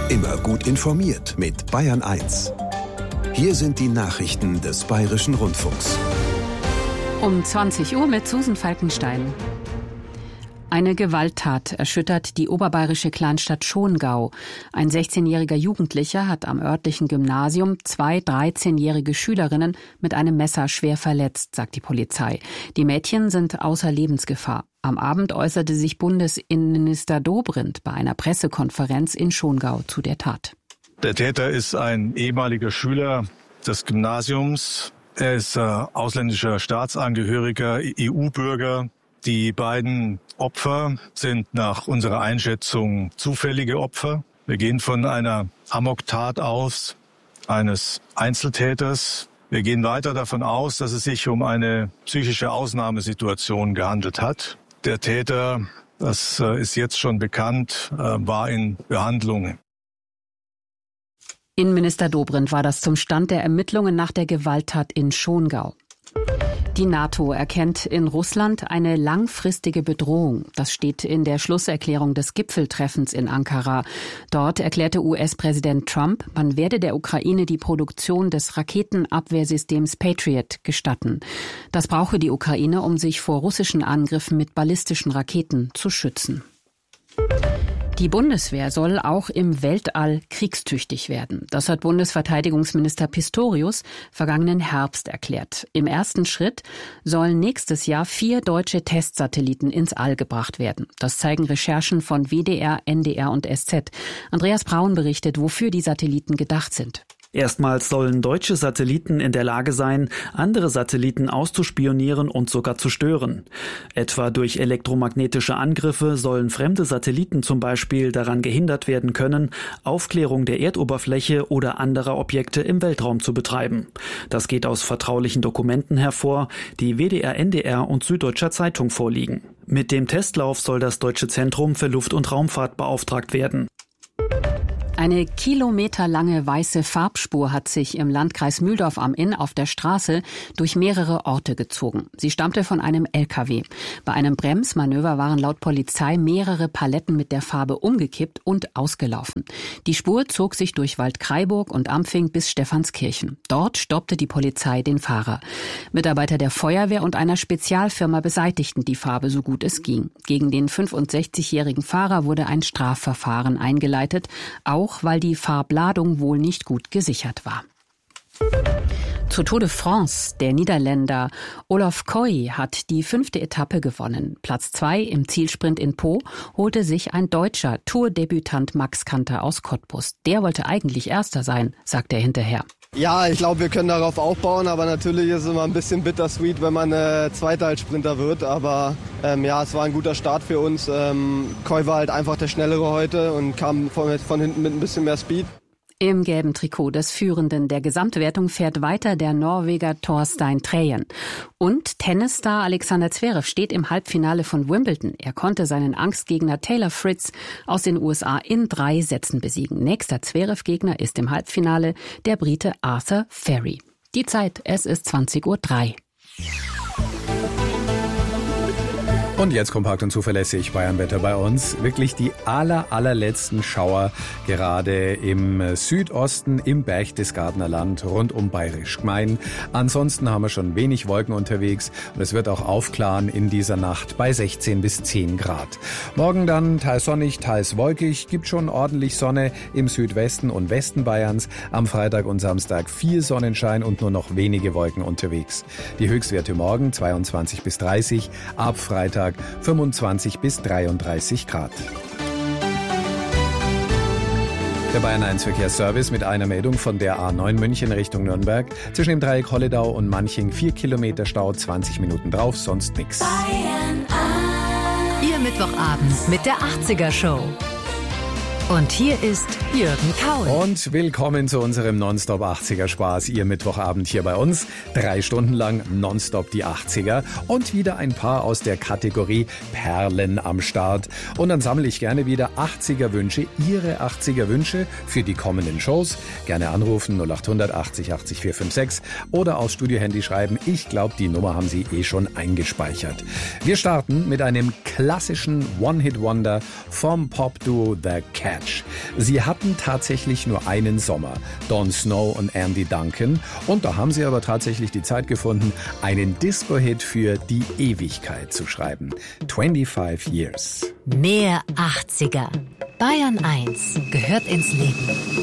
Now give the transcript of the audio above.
Immer gut informiert mit Bayern 1. Hier sind die Nachrichten des Bayerischen Rundfunks. Um 20 Uhr mit Susan Falkenstein. Eine Gewalttat erschüttert die oberbayerische Kleinstadt Schongau. Ein 16-jähriger Jugendlicher hat am örtlichen Gymnasium 2 13-jährige Schülerinnen mit einem Messer schwer verletzt, sagt die Polizei. Die Mädchen sind außer Lebensgefahr. Am Abend äußerte sich Bundesinnenminister Dobrindt bei einer Pressekonferenz in Schongau zu der Tat. Der Täter ist ein ehemaliger Schüler des Gymnasiums. Er ist ausländischer Staatsangehöriger, EU-Bürger. Die beiden Opfer sind nach unserer Einschätzung zufällige Opfer. Wir gehen von einer Amoktat aus, eines Einzeltäters. Wir gehen weiter davon aus, dass es sich um eine psychische Ausnahmesituation gehandelt hat. Der Täter, das ist jetzt schon bekannt, war in Behandlung. Innenminister Dobrindt war das zum Stand der Ermittlungen nach der Gewalttat in Schongau. Die NATO erkennt in Russland eine langfristige Bedrohung. Das steht in der Schlusserklärung des Gipfeltreffens in Ankara. Dort erklärte US-Präsident Trump, man werde der Ukraine die Produktion des Raketenabwehrsystems Patriot gestatten. Das brauche die Ukraine, um sich vor russischen Angriffen mit ballistischen Raketen zu schützen. Die Bundeswehr soll auch im Weltall kriegstüchtig werden. Das hat Bundesverteidigungsminister Pistorius vergangenen Herbst erklärt. Im ersten Schritt sollen nächstes Jahr 4 deutsche Testsatelliten ins All gebracht werden. Das zeigen Recherchen von WDR, NDR und SZ. Andreas Braun berichtet, wofür die Satelliten gedacht sind. Erstmals sollen deutsche Satelliten in der Lage sein, andere Satelliten auszuspionieren und sogar zu stören. Etwa durch elektromagnetische Angriffe sollen fremde Satelliten zum Beispiel daran gehindert werden können, Aufklärung der Erdoberfläche oder anderer Objekte im Weltraum zu betreiben. Das geht aus vertraulichen Dokumenten hervor, die WDR, NDR und Süddeutscher Zeitung vorliegen. Mit dem Testlauf soll das Deutsche Zentrum für Luft- und Raumfahrt beauftragt werden. Eine kilometerlange weiße Farbspur hat sich im Landkreis Mühldorf am Inn auf der Straße durch mehrere Orte gezogen. Sie stammte von einem LKW. Bei einem Bremsmanöver waren laut Polizei mehrere Paletten mit der Farbe umgekippt und ausgelaufen. Die Spur zog sich durch Waldkraiburg und Ampfing bis Stephanskirchen. Dort stoppte die Polizei den Fahrer. Mitarbeiter der Feuerwehr und einer Spezialfirma beseitigten die Farbe so gut es ging. Gegen den 65-jährigen Fahrer wurde ein Strafverfahren eingeleitet, auch weil die Farbladung wohl nicht gut gesichert war. Zur Tour de France. Der Niederländer Olaf Koy hat die 5. Etappe gewonnen. Platz 2 im Zielsprint in Po holte sich ein deutscher Tourdebütant Max Kanter aus Cottbus. Der wollte eigentlich Erster sein, sagt er hinterher. Ja, ich glaube, wir können darauf aufbauen, aber natürlich ist es immer ein bisschen bittersweet, wenn man Zweiter als Sprinter wird. Aber es war ein guter Start für uns. Koy war halt einfach der Schnellere heute und kam von hinten mit ein bisschen mehr Speed. Im gelben Trikot des Führenden der Gesamtwertung fährt weiter der Norweger Torstein Trejen. Und Tennisstar Alexander Zverev steht im Halbfinale von Wimbledon. Er konnte seinen Angstgegner Taylor Fritz aus den USA in 3 Sätzen besiegen. Nächster Zverev-Gegner ist im Halbfinale der Brite Arthur Ferry. Die Zeit, es ist 20:03 Uhr. Und jetzt kompakt und zuverlässig Bayernwetter bei uns. Wirklich die allerletzten Schauer gerade im Südosten, im Berchtesgadener Land, rund um Bayerisch Gmein. Ansonsten haben wir schon wenig Wolken unterwegs und es wird auch aufklaren in dieser Nacht bei 16 bis 10 Grad. Morgen dann teils sonnig, teils wolkig, gibt schon ordentlich Sonne im Südwesten und Westen Bayerns. Am Freitag und Samstag viel Sonnenschein und nur noch wenige Wolken unterwegs. Die Höchstwerte morgen 22 bis 30, ab Freitag 25 bis 33 Grad. Der Bayern 1 Verkehrsservice mit einer Meldung von der A9 München Richtung Nürnberg. Zwischen dem Dreieck Holledau und Manching 4 Kilometer Stau, 20 Minuten drauf, sonst nix. Bayern 1. Ihr Mittwochabend mit der 80er Show. Und hier ist Jürgen Kaul. Und willkommen zu unserem Nonstop 80er Spaß. Ihr Mittwochabend hier bei uns. 3 Stunden lang Nonstop die 80er. Und wieder ein paar aus der Kategorie Perlen am Start. Und dann sammle ich gerne wieder 80er Wünsche. Ihre 80er Wünsche für die kommenden Shows. Gerne anrufen 0800 80 80 456 oder aufs Studiohandy schreiben. Ich glaube, die Nummer haben Sie schon eingespeichert. Wir starten mit einem klassischen One-Hit-Wonder vom Pop-Duo The Cats. Match. Sie hatten tatsächlich nur einen Sommer, Don Snow und Andy Duncan. Und da haben sie aber tatsächlich die Zeit gefunden, einen Disco-Hit für die Ewigkeit zu schreiben. 25 Years. Mehr 80er. Bayern 1 gehört ins Leben.